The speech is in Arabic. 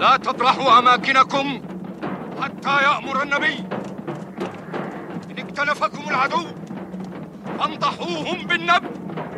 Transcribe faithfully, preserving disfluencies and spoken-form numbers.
لا تطرحوا أماكنكم حتى يأمر النبي. إن اكتلفكم العدو فانضحوهم بالنبل